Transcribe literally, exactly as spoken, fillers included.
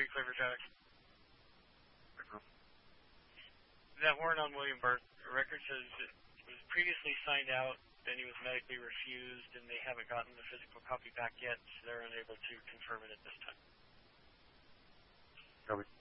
clear for traffic. That warrant on William Burke record says it was previously signed out, then he was medically refused, and they haven't gotten the physical copy back yet, so they're unable to confirm it at this time. Copy.